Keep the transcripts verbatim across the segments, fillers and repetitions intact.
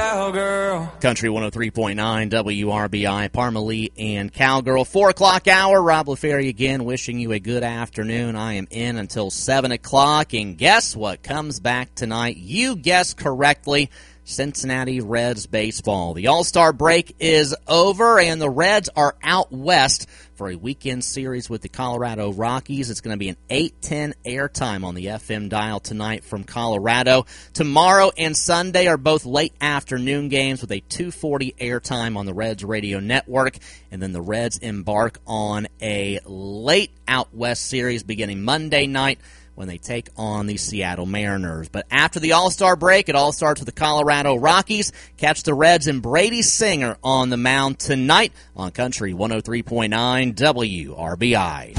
cowgirl. Country one oh three point nine W R B I, Parmalee and Cowgirl. Four o'clock hour, Rob LaFerry again, wishing you a good afternoon. I am in until seven o'clock, and guess what comes back tonight? You guessed correctly. Cincinnati Reds baseball. The All-Star break is over, and the Reds are out west for a weekend series with the Colorado Rockies. It's going to be an eight ten airtime on the F M dial tonight from Colorado. Tomorrow and Sunday are both late afternoon games with a two forty airtime on the Reds radio network. And then the Reds embark on a late out west series beginning Monday night when they take on the Seattle Mariners. But after the All-Star break, it all starts with the Colorado Rockies. Catch the Reds and Brady Singer on the mound tonight on Country one oh three point nine W R B I.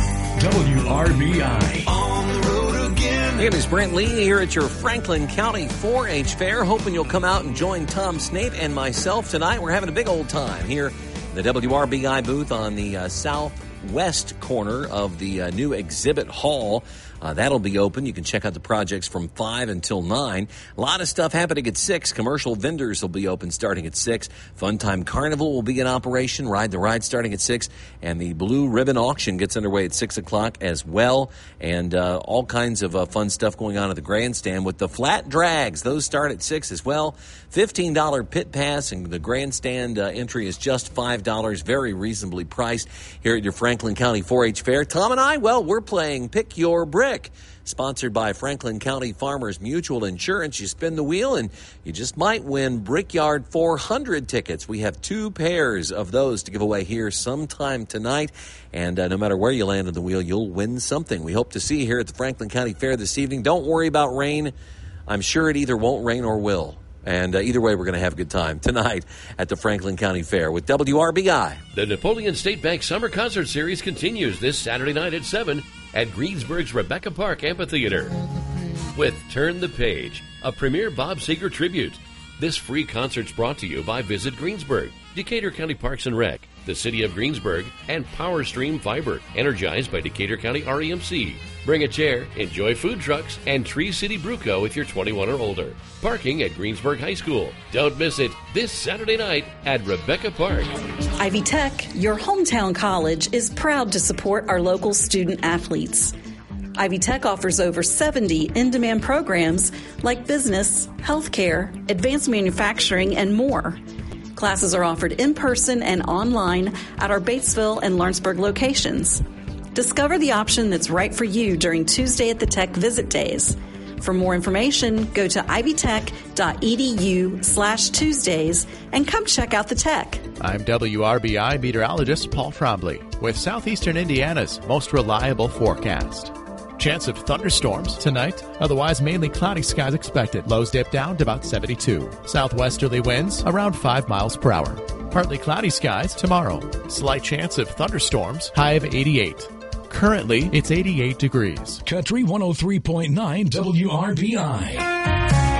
W R B I. On the road again. Hey, it's Brent Lee here at your Franklin County four H Fair. Hoping you'll come out and join Tom Snape and myself tonight. We're having a big old time here in the W R B I booth on the uh, southwest corner of the uh, new exhibit hall. Uh, that'll be open. You can check out the projects from five until nine. A lot of stuff happening at six. Commercial vendors will be open starting at six. Fun Time Carnival will be in operation. Ride the Ride starting at six. And the Blue Ribbon Auction gets underway at six o'clock as well. And uh, all kinds of uh, fun stuff going on at the grandstand with the flat drags. Those start at six as well. fifteen dollars pit pass, and the grandstand uh, entry is just five dollars. Very reasonably priced here at your Franklin County four H Fair. Tom and I, well, we're playing Pick Your Brick. Sponsored by Franklin County Farmers Mutual Insurance. You spin the wheel and you just might win Brickyard four hundred tickets. We have two pairs of those to give away here sometime tonight. And uh, no matter where you land on the wheel, you'll win something. We hope to see you here at the Franklin County Fair this evening. Don't worry about rain. I'm sure it either won't rain or will. And uh, either way, we're going to have a good time tonight at the Franklin County Fair with W R B I. The Napoleon State Bank Summer Concert Series continues this Saturday night at seven at Greensburg's Rebecca Park Amphitheater with Turn the Page, a premier Bob Seger tribute. This free concert's brought to you by Visit Greensburg, Decatur County Parks and Rec, the City of Greensburg, and Power Stream Fiber, energized by Decatur County R E M C. Bring a chair, enjoy food trucks, and Tree City Brew Co. if you're twenty-one or older. Parking at Greensburg High School. Don't miss it this Saturday night at Rebecca Park. Ivy Tech, your hometown college, is proud to support our local student athletes. Ivy Tech offers over seventy in-demand programs like business, healthcare, advanced manufacturing, and more. Classes are offered in person and online at our Batesville and Lawrenceburg locations. Discover the option that's right for you during Tuesday at the Tech Visit Days. For more information, go to ivytech.edu slash Tuesdays and come check out the Tech. I'm W R B I meteorologist Paul Trombley with Southeastern Indiana's most reliable forecast. Chance of thunderstorms tonight. Otherwise, mainly cloudy skies expected. Lows dip down to about seventy-two. Southwesterly winds around five miles per hour. Partly cloudy skies tomorrow. Slight chance of thunderstorms. High of eighty-eight. Currently, it's eighty-eight degrees. Country one oh three point nine W R B I.